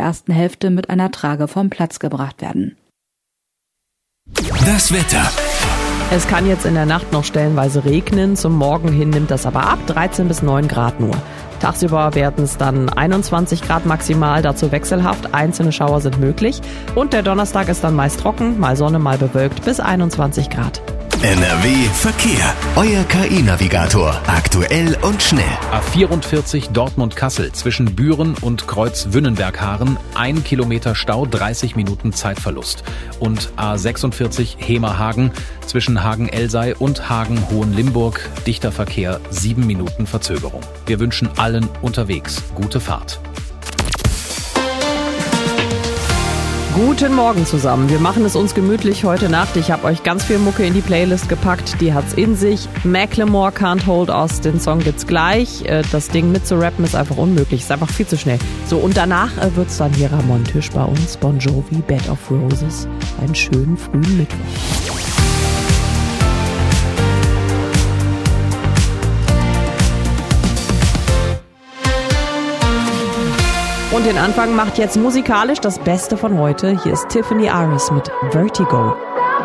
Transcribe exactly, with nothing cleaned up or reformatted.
ersten Hälfte mit einer Trage vom Platz gebracht werden. Das Wetter. Es kann jetzt in der Nacht noch stellenweise regnen, zum Morgen hin nimmt das aber ab, dreizehn bis neun Grad nur. Tagsüber werden es dann einundzwanzig Grad maximal, dazu wechselhaft, einzelne Schauer sind möglich. Und der Donnerstag ist dann meist trocken, mal Sonne, mal bewölkt, bis einundzwanzig Grad. N R W Verkehr. Euer K I-Navigator. Aktuell und schnell. A vierundvierzig Dortmund-Kassel zwischen Büren und Kreuz Wünnenberg-Haaren. Ein Kilometer Stau, dreißig Minuten Zeitverlust. Und A sechsundvierzig Hemer-Hagen zwischen Hagen-Elsei und Hagen-Hohenlimburg. Dichter Verkehr, sieben Minuten Verzögerung. Wir wünschen allen unterwegs gute Fahrt. Guten Morgen zusammen. Wir machen es uns gemütlich heute Nacht. Ich habe euch ganz viel Mucke in die Playlist gepackt. Die hat's in sich. Macklemore, Can't Hold Us, den Song gibt's gleich. Das Ding mitzurappen ist einfach unmöglich. Ist einfach viel zu schnell. So, und danach wird's dann hier Ramon Tisch bei uns. Bon Jovi, Bed of Roses. Einen schönen frühen Mittwoch. Und den Anfang macht jetzt musikalisch das Beste von heute. Hier ist Tiffany Aris mit Vertigo.